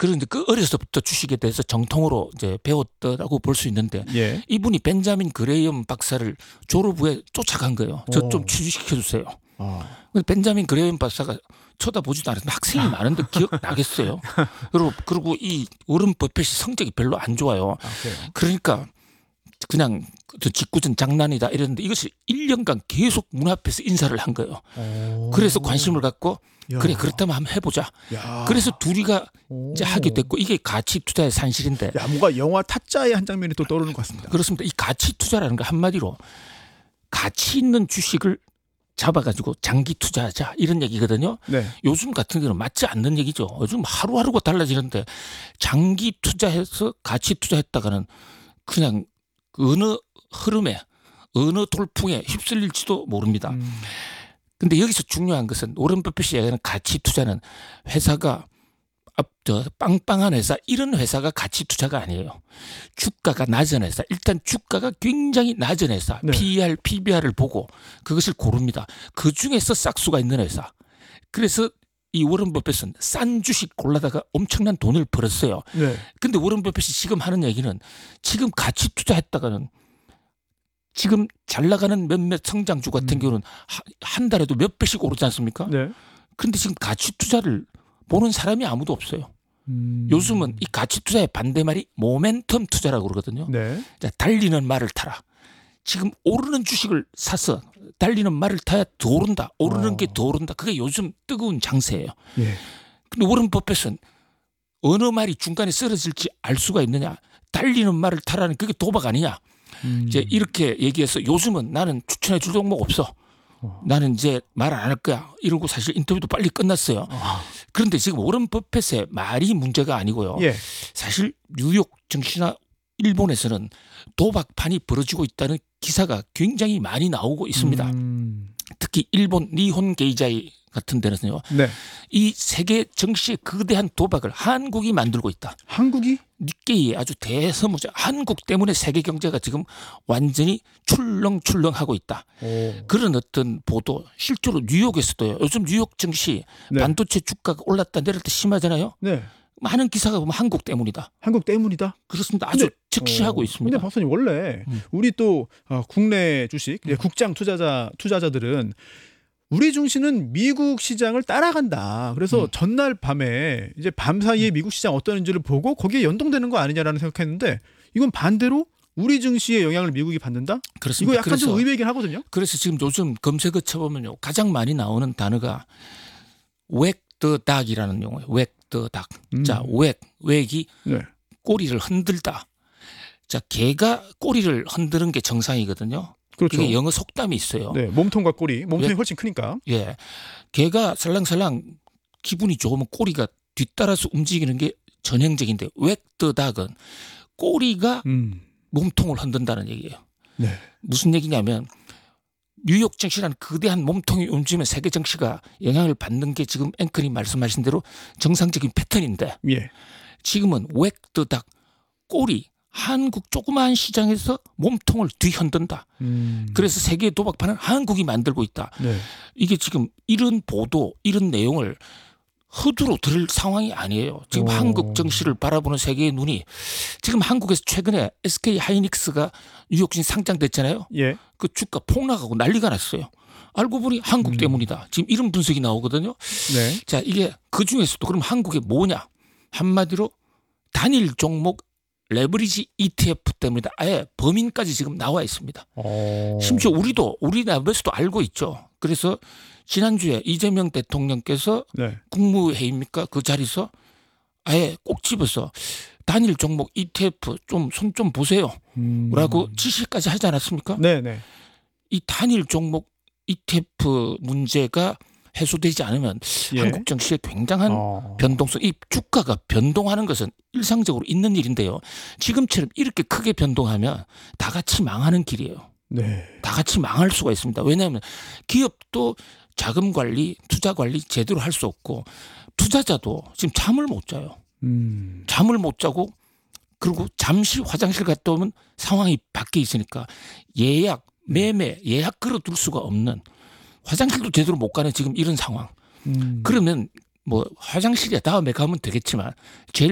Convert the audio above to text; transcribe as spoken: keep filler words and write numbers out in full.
그런데 그 어려서부터 주식에 대해서 정통으로 이제 배웠다라고 볼 수 있는데 예. 이분이 벤자민 그레이엄 박사를 졸업 후에 쫓아간 거예요. 저 좀 오. 취직시켜 주세요. 아. 근데 벤자민 그레이엄 박사가 쳐다보지도 않았는데 학생이 많은데 기억나겠어요. 그리고 그리고 이 워런 버핏이 성적이 별로 안 좋아요. 아, 그래요? 그러니까 그냥 직구전 장난이다 이랬는데 이것을 일 년간 계속 문 앞에서 인사를 한 거예요. 오. 그래서 관심을 갖고 야. 그래 그렇다면 한번 해보자. 야. 그래서 둘이가 오. 이제 하게 됐고 이게 가치 투자의 산실인데. 야, 뭔가 영화 타짜의 한 장면이 또 떠오르는 것 같습니다. 그렇습니다. 이 가치 투자라는 거 한마디로 가치 있는 주식을 잡아가지고 장기 투자하자 이런 얘기거든요. 네. 요즘 같은 경우는 맞지 않는 얘기죠. 요즘 하루하루가 달라지는데 장기 투자해서 가치 투자했다가는 그냥 어느 흐름에 어느 돌풍에 휩쓸릴지도 모릅니다. 음. 근데 여기서 중요한 것은 워런 버핏이 얘기하는 가치 투자는 회사가 앞, 저, 빵빵한 회사 이런 회사가 가치 투자가 아니에요. 주가가 낮은 회사 일단 주가가 굉장히 낮은 회사 네. 피이알, 피비알을 보고 그것을 고릅니다. 그중에서 싹수가 있는 회사. 그래서 이 워런 버핏은 싼 주식 골라다가 엄청난 돈을 벌었어요. 네. 근데 워런 버핏이 지금 하는 얘기는 지금 가치 투자했다가는 지금 잘 나가는 몇몇 성장주 같은 음. 경우는 한 달에도 몇 배씩 오르지 않습니까? 네. 그런데 지금 가치 투자를 보는 사람이 아무도 없어요. 음. 요즘은 이 가치 투자의 반대말이 모멘텀 투자라고 그러거든요. 네. 자, 달리는 말을 타라. 지금 오르는 주식을 사서 달리는 말을 타야 더 오른다. 오르는 어. 게 더 오른다. 그게 요즘 뜨거운 장세예요. 예. 근데 워런 버핏은 어느 말이 중간에 쓰러질지 알 수가 있느냐. 달리는 말을 타라는 그게 도박 아니냐. 음. 이제 이렇게 얘기해서 요즘은 나는 추천해 줄 종목 없어. 어. 나는 이제 말 안 할 거야. 이러고 사실 인터뷰도 빨리 끝났어요. 아. 그런데 지금 워런 버핏의 말이 문제가 아니고요. 예. 사실 뉴욕 증시나 일본에서는 도박판이 벌어지고 있다는 기사가 굉장히 많이 나오고 있습니다. 음. 특히 일본 니혼 게이자이 같은 데는요. 네. 이 세계 증시의 거대한 도박을 한국이 만들고 있다. 한국이? 니케이의 아주 대서무자. 한국 때문에 세계 경제가 지금 완전히 출렁출렁하고 있다. 오. 그런 어떤 보도 실제로 뉴욕에서도요. 요즘 뉴욕 증시 네. 반도체 주가가 올랐다 내렸다 심하잖아요. 네. 많은 기사가 보면 한국 때문이다. 한국 때문이다. 그렇습니다. 아주 근데- 즉시하고 어, 있습니다. 근데 박사님 원래 음. 우리 또 어, 국내 주식 이제 국장 투자자 투자자들은 우리 증시는 미국 시장을 따라간다. 그래서 음. 전날 밤에 이제 밤 사이에 미국 시장 어떠는지를 보고 거기에 연동되는 거 아니냐라는 생각했는데 이건 반대로 우리 증시의 영향을 미국이 받는다? 그렇습니다. 이거 약간 그래서, 좀 의외이긴 하거든요. 그래서 지금 요즘 검색어 쳐보면요. 가장 많이 나오는 단어가 wag the dog이라는 용어예요. wag the dog. 음. 자, wag, wag이 네. 꼬리를 흔들다. 자, 개가 꼬리를 흔드는 게 정상이거든요. 그렇죠. 그게 영어 속담이 있어요. 네, 몸통과 꼬리, 몸통이 왜- 훨씬 크니까. 예, 개가 살랑살랑 기분이 좋으면 꼬리가 뒤따라서 움직이는 게 전형적인데 wag the dog은 꼬리가 음. 몸통을 흔든다는 얘기예요. 네. 무슨 얘기냐면 뉴욕 증시라는 거대한 몸통이 움직이면 세계 증시가 영향을 받는 게 지금 앵커님 말씀하신 대로 정상적인 패턴인데 예. 지금은 wag the dog 꼬리 한국 조그마한 시장에서 몸통을 뒤흔든다. 음. 그래서 세계 도박판은 한국이 만들고 있다. 네. 이게 지금 이런 보도 이런 내용을 허두로 들을 상황이 아니에요. 지금 오. 한국 증시를 바라보는 세계의 눈이 지금 한국에서 최근에 에스케이 하이닉스가 뉴욕 증시 상장됐잖아요. 예. 그 주가 폭락하고 난리가 났어요. 알고 보니 한국 음. 때문이다. 지금 이런 분석이 나오거든요. 네. 자, 이게 그중에서도 그럼 한국에 뭐냐? 한마디로 단일 종목 레버리지 이티에프 때문이다. 아예 범인까지 지금 나와 있습니다. 어. 심지어 우리도 우리나라에서도 알고 있죠. 그래서 지난주에 이재명 대통령께서 네. 국무회의입니까? 그 자리에서 아예 꼭 집어서 단일 종목 이티에프 좀 손 좀 보세요. 음. 라고 지시까지 하지 않았습니까? 네, 네. 이 단일 종목 이티에프 문제가 해소되지 않으면 예. 한국 증시에 굉장한 어. 변동성, 이 주가가 변동하는 것은 일상적으로 있는 일인데요. 지금처럼 이렇게 크게 변동하면 다 같이 망하는 길이에요. 네. 다 같이 망할 수가 있습니다. 왜냐하면 기업도 자금 관리, 투자 관리 제대로 할 수 없고 투자자도 지금 잠을 못 자요. 음. 잠을 못 자고 그리고 잠시 화장실 갔다 오면 상황이 바뀌어 있으니까 예약, 매매, 예약 걸어둘 수가 없는 화장실도 제대로 못 가는 지금 이런 상황. 음. 그러면 뭐 화장실에 다음에 가면 되겠지만 제일